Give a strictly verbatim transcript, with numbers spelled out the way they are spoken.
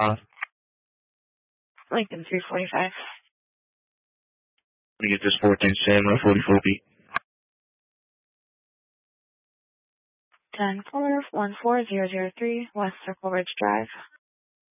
Uh, Lincoln three forty-five. let me get this fourteen San, forty-four B. ten caller one four zero zero three West Circle Ridge Drive.